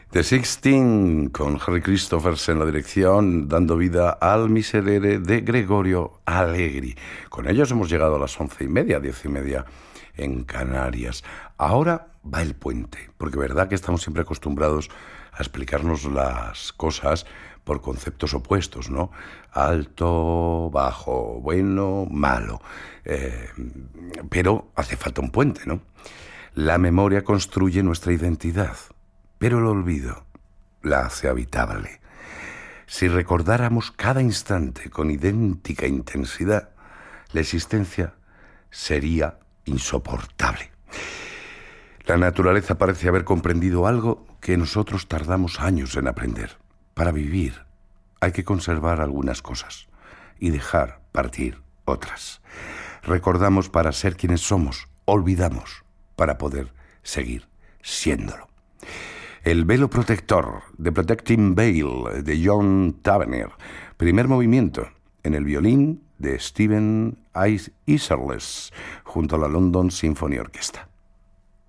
The Sixteen, con Harry Christophers en la dirección, dando vida al Miserere de Gregorio Allegri. Con ellos hemos llegado a las 11:30, 10:30 en Canarias. Ahora va el puente, porque verdad que estamos siempre acostumbrados a explicarnos las cosas por conceptos opuestos, ¿no? Alto, bajo, bueno, malo. Pero hace falta un puente, ¿no? La memoria construye nuestra identidad, pero el olvido la hace habitable. Si recordáramos cada instante con idéntica intensidad, la existencia sería insoportable. La naturaleza parece haber comprendido algo que nosotros tardamos años en aprender. Para vivir hay que conservar algunas cosas y dejar partir otras. Recordamos para ser quienes somos, olvidamos para poder seguir siéndolo. El velo protector, The Protecting Veil, de John Tavener. Primer movimiento en el violín de Stephen Isherles, junto a la London Symphony Orchestra.